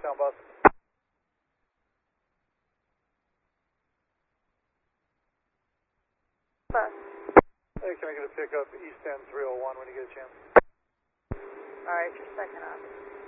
eastbound bus. Bus. Hey, can I get a pickup East End 301 when you get a chance? Alright, just second up.